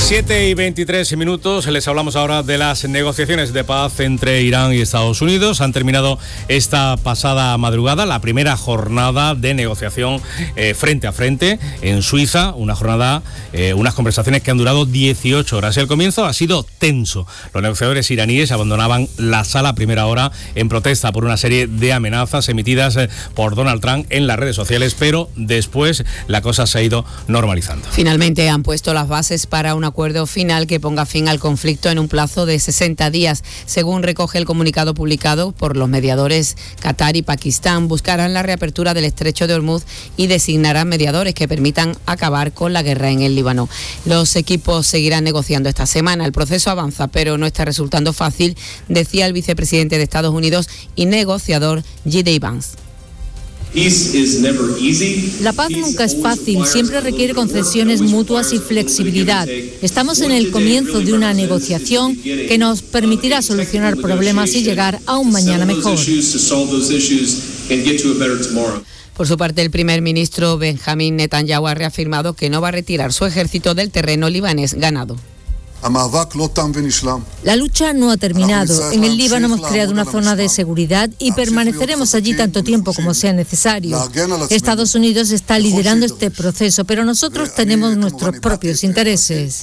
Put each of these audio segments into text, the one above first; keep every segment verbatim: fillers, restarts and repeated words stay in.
siete y veintitrés minutos, les hablamos ahora de las negociaciones de paz entre Irán y Estados Unidos. Han terminado esta pasada madrugada la primera jornada de negociación eh, frente a frente en Suiza, una jornada, eh, unas conversaciones que han durado dieciocho horas. El comienzo ha sido tenso. Los negociadores iraníes abandonaban la sala a primera hora en protesta por una serie de amenazas emitidas eh, por Donald Trump en las redes sociales, pero después la cosa se ha ido normalizando. Finalmente han puesto las bases para un acuerdo final que ponga fin al conflicto en un plazo de sesenta días. Según recoge el comunicado publicado por los mediadores, Qatar y Pakistán buscarán la reapertura del estrecho de Hormuz y designarán mediadores que permitan acabar con la guerra en el Líbano. Los equipos seguirán negociando esta semana. El proceso avanza, pero no está resultando fácil, decía el vicepresidente de Estados Unidos y negociador J D Vance. La paz nunca es fácil, siempre requiere concesiones mutuas y flexibilidad. Estamos en el comienzo de una negociación que nos permitirá solucionar problemas y llegar a un mañana mejor. Por su parte, el primer ministro Benjamin Netanyahu ha reafirmado que no va a retirar su ejército del terreno libanés ganado. La lucha no ha terminado. En el Líbano hemos creado una zona de seguridad y permaneceremos allí tanto tiempo como sea necesario. Estados Unidos está liderando este proceso, pero nosotros tenemos nuestros propios intereses.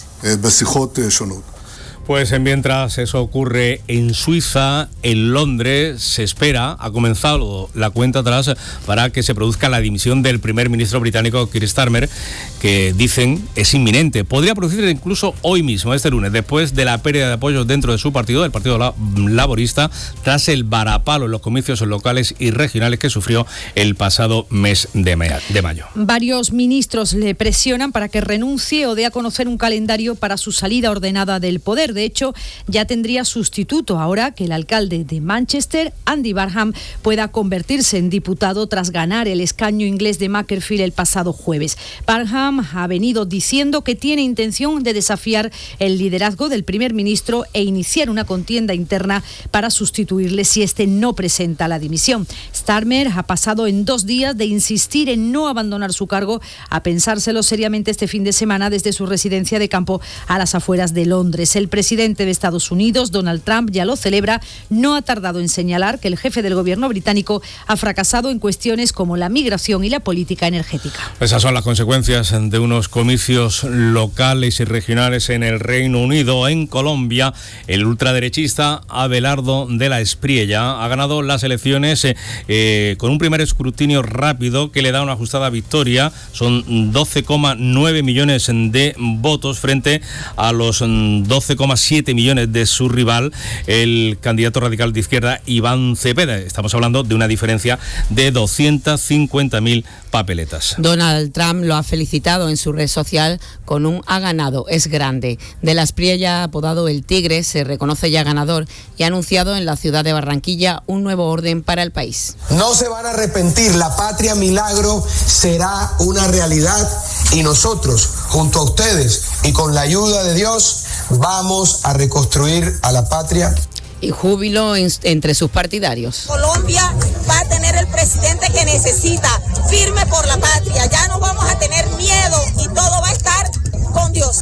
Pues mientras eso ocurre en Suiza, en Londres se espera, ha comenzado la cuenta atrás para que se produzca la dimisión del primer ministro británico Keir Starmer, que dicen es inminente. Podría producirse incluso hoy mismo, este lunes, después de la pérdida de apoyos dentro de su partido, el Partido Laborista, tras el varapalo en los comicios locales y regionales que sufrió el pasado mes de mayo. Varios ministros le presionan para que renuncie o dé a conocer un calendario para su salida ordenada del poder. De hecho, ya tendría sustituto ahora que el alcalde de Manchester, Andy Barham, pueda convertirse en diputado tras ganar el escaño inglés de Macclesfield el pasado jueves. Barham ha venido diciendo que tiene intención de desafiar el liderazgo del primer ministro e iniciar una contienda interna para sustituirle si este no presenta la dimisión. Starmer ha pasado en dos días de insistir en no abandonar su cargo a pensárselo seriamente este fin de semana desde su residencia de campo a las afueras de Londres. El presidente de Estados Unidos, Donald Trump, ya lo celebra. No ha tardado en señalar que el jefe del gobierno británico ha fracasado en cuestiones como la migración y la política energética. Esas son las consecuencias de unos comicios locales y regionales en el Reino Unido. En Colombia, el ultraderechista Abelardo de la Espriella ha ganado las elecciones eh, eh, con un primer escrutinio rápido que le da una ajustada victoria. Son doce coma nueve millones de votos frente a los doce coma siete millones de su rival, el candidato radical de izquierda Iván Cepeda. Estamos hablando de una diferencia de doscientas cincuenta mil papeletas. Donald Trump lo ha felicitado en su red social con un "ha ganado, es grande". De la Espriella, apodado el Tigre, se reconoce ya ganador y ha anunciado en la ciudad de Barranquilla un nuevo orden para el país. No se van a arrepentir, la patria milagro será una realidad y nosotros, junto a ustedes y con la ayuda de Dios, vamos a reconstruir a la patria. Y júbilo en, entre sus partidarios. Colombia va a tener el presidente que necesita, firme por la patria. Ya no vamos a tener miedo y todo va a estar con Dios.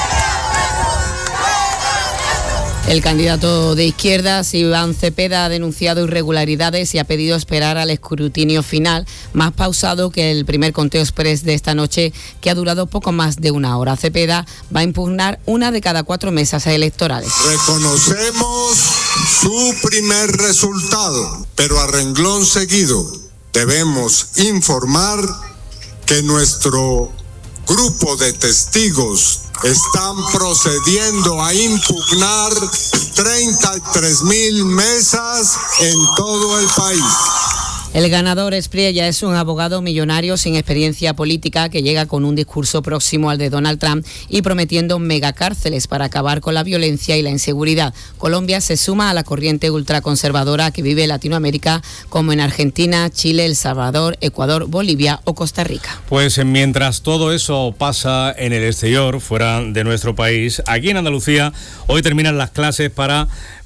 El candidato de izquierdas, Iván Cepeda, ha denunciado irregularidades y ha pedido esperar al escrutinio final, más pausado que el primer conteo express de esta noche, que ha durado poco más de una hora. Cepeda va a impugnar una de cada cuatro mesas electorales. Reconocemos su primer resultado, pero a renglón seguido debemos informar que nuestro grupo de testigos están procediendo a impugnar treinta y tres mil mesas en todo el país. El ganador Espriella es un abogado millonario sin experiencia política que llega con un discurso próximo al de Donald Trump y prometiendo megacárceles para acabar con la violencia y la inseguridad. Colombia se suma a la corriente ultraconservadora que vive Latinoamérica, como en Argentina, Chile, El Salvador, Ecuador, Bolivia o Costa Rica. Pues mientras todo eso pasa en el exterior, fuera de nuestro país, aquí en Andalucía, hoy terminan las clases para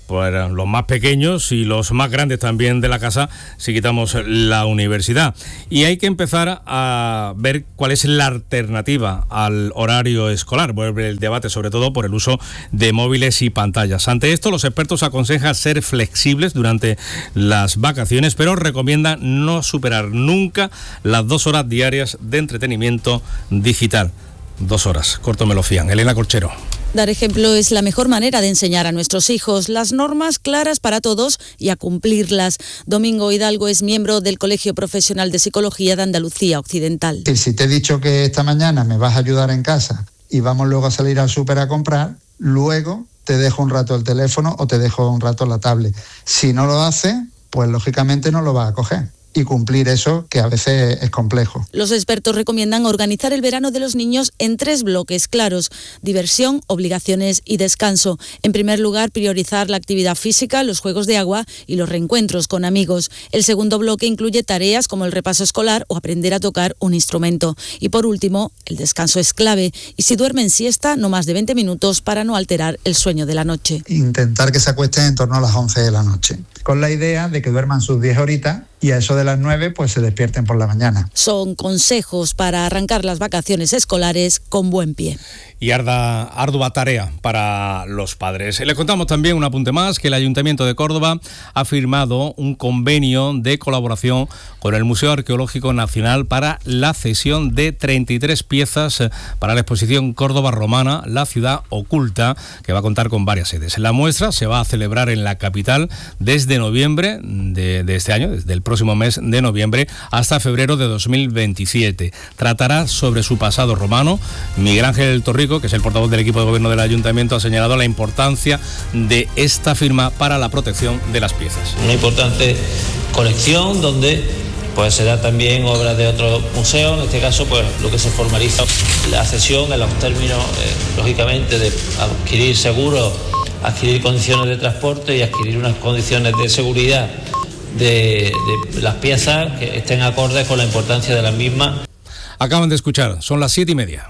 pues los más pequeños y los más grandes también de la casa, si quitamos la universidad. Y hay que empezar a ver cuál es la alternativa al horario escolar. Vuelve el debate sobre todo por el uso de móviles y pantallas. Ante esto, los expertos aconsejan ser flexibles durante las vacaciones, pero recomiendan no superar nunca las dos horas diarias de entretenimiento digital. Dos horas, corto me lo fían. Elena Corchero. Dar ejemplo es la mejor manera de enseñar a nuestros hijos las normas claras para todos y a cumplirlas. Domingo Hidalgo es miembro del Colegio Profesional de Psicología de Andalucía Occidental. Y si te he dicho que esta mañana me vas a ayudar en casa y vamos luego a salir al súper a comprar, luego te dejo un rato el teléfono o te dejo un rato la tablet. Si no lo haces, pues lógicamente no lo vas a coger. Y cumplir eso, que a veces es complejo. Los expertos recomiendan organizar el verano de los niños en tres bloques claros: diversión, obligaciones y descanso. En primer lugar, priorizar la actividad física, los juegos de agua y los reencuentros con amigos. El segundo bloque incluye tareas como el repaso escolar o aprender a tocar un instrumento. Y por último, el descanso es clave. Y si duermen siesta, no más de veinte minutos para no alterar el sueño de la noche. Intentar que se acuesten en torno a las once de la noche, con la idea de que duerman sus diez horitas y a eso de las nueve pues se despierten por la mañana. Son consejos para arrancar las vacaciones escolares con buen pie. Y arda, ardua tarea para los padres. Les contamos también un apunte más, que el Ayuntamiento de Córdoba ha firmado un convenio de colaboración con el Museo Arqueológico Nacional para la cesión de treinta y tres piezas para la exposición Córdoba Romana, la ciudad oculta, que va a contar con varias sedes. La muestra se va a celebrar en la capital desde noviembre de, de este año, desde el próximo mes de noviembre hasta febrero de dos mil veintisiete. Tratará sobre su pasado romano. Miguel Ángel Torrico, que es el portavoz del equipo de gobierno del ayuntamiento, ha señalado la importancia de esta firma para la protección de las piezas. Una importante colección donde pues se da también obras de otros museos, en este caso pues lo que se formaliza la cesión en los términos, eh, lógicamente, de adquirir seguros, adquirir condiciones de transporte y adquirir unas condiciones de seguridad de, de las piezas que estén acordes con la importancia de las mismas. Acaban de escuchar, son las siete y media.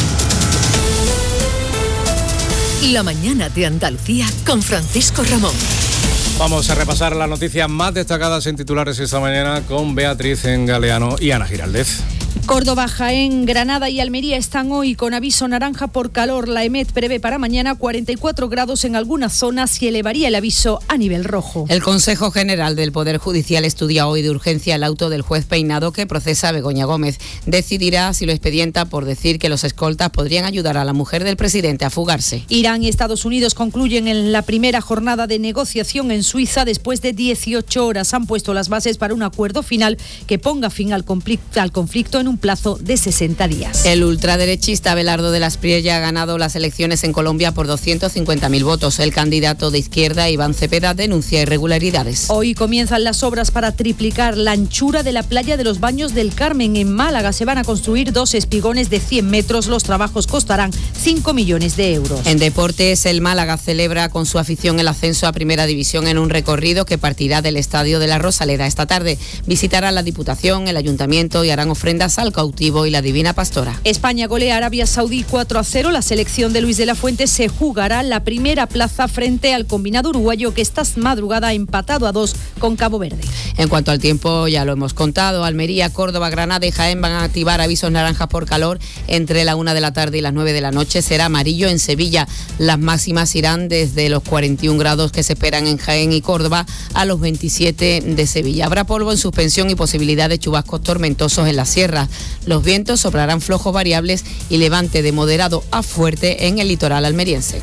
La mañana de Andalucía con Francisco Ramón. Vamos a repasar las noticias más destacadas en titulares esta mañana con Beatriz Galeano y Ana Giraldez. Córdoba, Jaén, Granada y Almería están hoy con aviso naranja por calor. La EMET prevé para mañana cuarenta y cuatro grados en algunas zonas y elevaría el aviso a nivel rojo. El Consejo General del Poder Judicial estudia hoy de urgencia el auto del juez Peinado que procesa a Begoña Gómez. Decidirá si lo expedienta por decir que los escoltas podrían ayudar a la mujer del presidente a fugarse. Irán y Estados Unidos concluyen en la primera jornada de negociación en Suiza después de dieciocho horas. Han puesto las bases para un acuerdo final que ponga fin al conflicto, al conflicto en un plazo de sesenta días. El ultraderechista Abelardo de la Espriella ha ganado las elecciones en Colombia por doscientos cincuenta mil votos. El candidato de izquierda, Iván Cepeda, denuncia irregularidades. Hoy comienzan las obras para triplicar la anchura de la playa de los Baños del Carmen en Málaga. Se van a construir dos espigones de cien metros. Los trabajos costarán cinco millones de euros. En deportes, el Málaga celebra con su afición el ascenso a Primera División en un recorrido que partirá del Estadio de la Rosaleda. Esta tarde visitará la Diputación, el Ayuntamiento y harán ofrendas al cautivo y la Divina Pastora. España golea a Arabia Saudí cuatro a cero. La selección de Luis de la Fuente se jugará la primera plaza frente al combinado uruguayo que esta madrugada ha empatado a dos con Cabo Verde. En cuanto al tiempo, ya lo hemos contado, Almería, Córdoba, Granada y Jaén van a activar avisos naranjas por calor entre la una de la tarde y las nueve de la noche. Será amarillo en Sevilla. Las máximas irán desde los cuarenta y un grados que se esperan en Jaén y Córdoba a los veintisiete de Sevilla. Habrá polvo en suspensión y posibilidad de chubascos tormentosos en la sierra. Los vientos soplarán flojos variables y levante de moderado a fuerte en el litoral almeriense.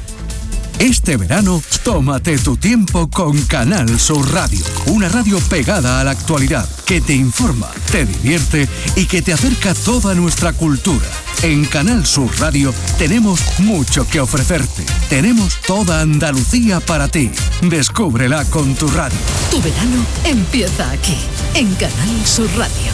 Este verano, tómate tu tiempo con Canal Sur Radio, una radio pegada a la actualidad, que te informa, te divierte y que te acerca toda nuestra cultura. En Canal Sur Radio tenemos mucho que ofrecerte. Tenemos toda Andalucía para ti. Descúbrela con tu radio. Tu verano empieza aquí, en Canal Sur Radio.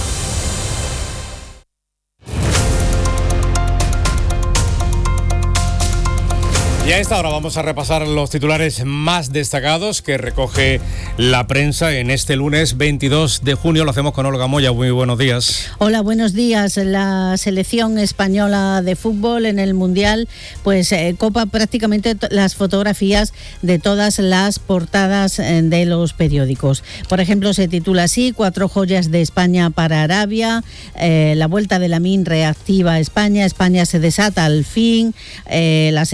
Y a esta hora vamos a repasar los titulares más destacados que recoge la prensa en este lunes veintidós de junio. Lo hacemos con Olga Moya. Muy buenos días. Hola, buenos días. La selección española de fútbol en el Mundial pues eh, copa prácticamente t- las fotografías de todas las portadas eh, de los periódicos. Por ejemplo, se titula así: Cuatro joyas de España para Arabia, eh, la vuelta de Lamine reactiva a España, España se desata al fin, eh, la